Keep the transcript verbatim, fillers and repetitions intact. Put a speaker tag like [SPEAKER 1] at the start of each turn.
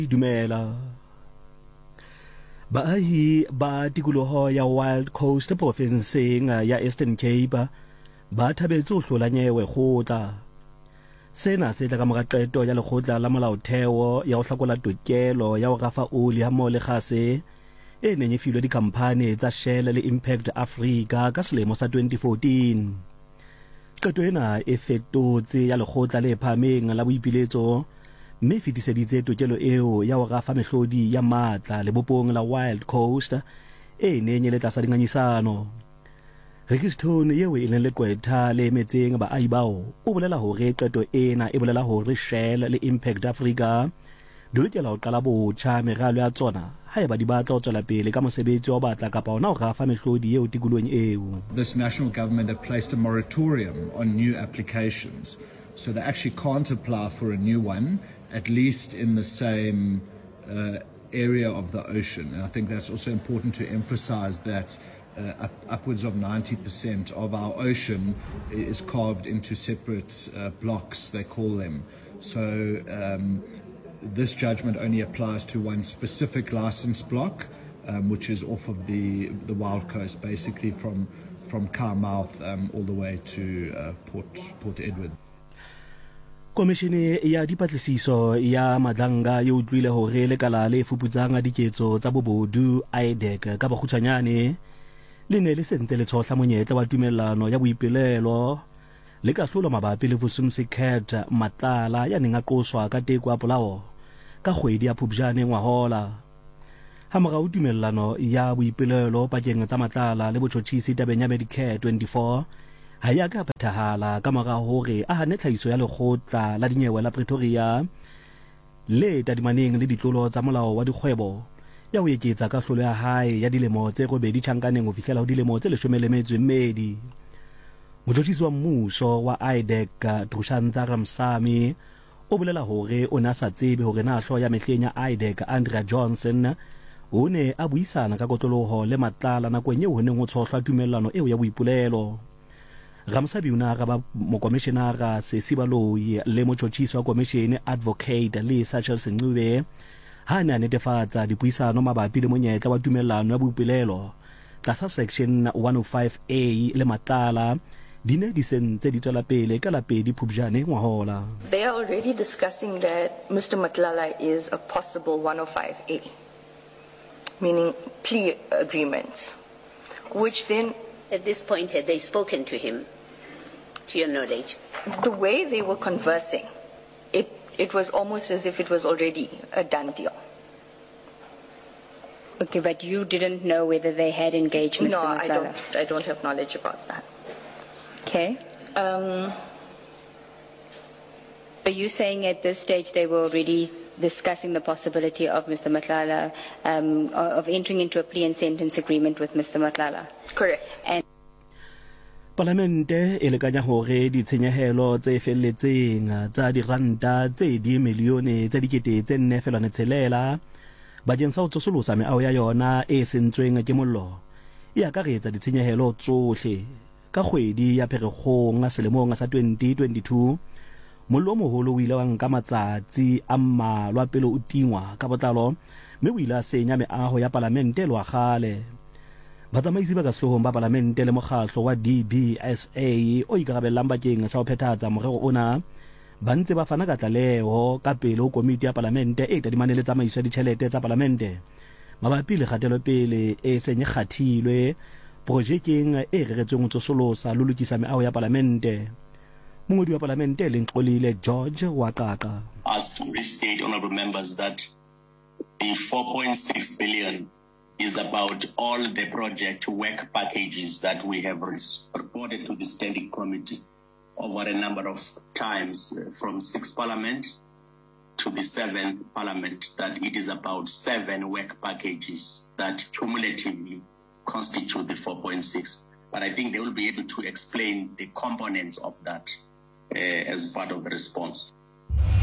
[SPEAKER 1] Dumela. Baahi ba tikoloho ya Wild Coast provinceng ya Eastern Cape ba thabetse ho hlola nyewe kgotla. Sena se tla ka mora qeto ya lekgotla la molaotheo ya ho hlakola tokelo ya ho rafa oli ha mmoho le kgase e neng e filwe dikhamphane tsa Shell le Impact Africa ka selemo sa twenty fourteen. Qeto ena e fetotse ya lekgotla le phahameng la boipiletso mme fetiseditse tokelo eo ya ho rafa mehlodi ya matla lebopong la Wild Coast e neng le tlasa dingangisano. Rekistone yeo e leng leqwetha le emetseng baahi bao o bolela hore qeto ena e bolela hore Shell le Impact Africa di lokela ho qala botjha meralo ya tsona haeba di batla ho tswela pele ka mosebetsi wa batla kapa ona ho rafa mehlodi eo tikolohong eo.
[SPEAKER 2] This national government have placed a moratorium on new applications, so they actually can't apply for a new one, at least in the same uh, area of the ocean. And I think that's also important to emphasize that uh, up, upwards of ninety percent of our ocean is carved into separate uh, blocks, they call them. So um, this judgment only applies to one specific license block, um, which is off of the, the Wild Coast, basically from, from Carmouth um, all the way to uh, Port, Port Edward.
[SPEAKER 1] Komishene ya dipatlisiso ya madlanga yo utlwile hore lekala le fuputsang diketso tsa bobodu I D E C ka bokgutshwanyane le ne le sentse le tshohla monyetla wa tumellano ya boipelelo le ka hlola mabapi le Vusumuzi Cat Matlala ya neng a qoswa ka teko ya polao ka kgwedi ya Phupjane ngwahola. Ha morao tumellano ya boipelelo pakeng tsa Matlala le botjhotjhisi tabeng ya Medicare twenty-four ha ya ka phethahala ka mora hore a hane tlhahiso ya lekgotla la dinyewe la Pretoria le tadimaneng le ditlolo tsa molao wa dikgwebo ya ho eketsa kahlolo ya hae ya dilemo tse robedi tjhankaneng ho fihlela ho dilemo tse leshome le metso e mmedi. Motjhotjhisi wa mmuso wa I D E C Trushantha Ramsamy o bolela hore o na sa tsebe hore na hloho ya mehleng ya I D E C Andrea Johnson o ne a buisana ka kotloloho le Matlala nakong eo ho neng ho tshohlwa tumellano eo ya boipolelo. Ramsabi una ga ba mokomishenara Sesibaloi le motjhotjhisi wa komishene Advocate le Sachel Sengcube ha ne a netefatsa dipuisano mabapi le monyetla wa tumellano ya boipolelo tlasa section one oh five A le Matlala di ne di sentse di tswela pele ka la pedi Phupjane ngwahola.
[SPEAKER 3] They are already discussing that Mister Matlala is a possible one oh five A, meaning plea agreement, which then
[SPEAKER 4] at this point, had they spoken to him, to your knowledge?
[SPEAKER 3] The way they were conversing, it, it was almost as if it was already a done deal.
[SPEAKER 5] Okay, but you didn't know whether they had engaged Mister
[SPEAKER 3] No,
[SPEAKER 5] Matlala?
[SPEAKER 3] I don't, I don't have knowledge about that.
[SPEAKER 5] Okay.
[SPEAKER 3] Um,
[SPEAKER 5] so you're saying at this stage they were already discussing the possibility of Mister Matlala, um, of entering into a plea and sentence agreement with Mister Matlala?
[SPEAKER 3] Correct.
[SPEAKER 5] And
[SPEAKER 1] Parlamente e lekanya hore ditshenyehelo tse felletseng tsa diranta tse di milione tse dikete tse nne felane tshelela bakeng sa ho tsosolosa meao ya yona e sentsweng ke mollo e akaretsa ditshenyehelo tsohle ka kgwedi ya Pherekgong selemong sa twenty twenty-two. Mollo o moholo o ile wa nka matsatsi a mmalwa pele o tingwa ka botlalo mme o ile a senya meaho ya Palamente le wa kgale. Batsamaisi ba ka sehlohong ba Palamente le mokgatlo wa D B S A o ikarabellang bakeng sa ho phethahatsa morero ona ba ntse ba fana ka tlaleho ka pele ho komiti ya Palamente e tadimane le tsamaiso ya ditjhelete tsa Palamente mabapi le kgatelopele e seng e kgathilwe projekeng e reretsweng ho tsosolosa le lokisa meaho ya Palamente. Mongodi wa Palamente Lenxolile George wa Qaqa.
[SPEAKER 6] As to restate, honorable members, that the four point six billion is about all the project work packages that we have reported to the Standing Committee over a number of times, uh, from sixth Parliament to the seventh Parliament, that it is about seven work packages that cumulatively constitute the four point six. But I think they will be able to explain the components of that uh, as part of the response.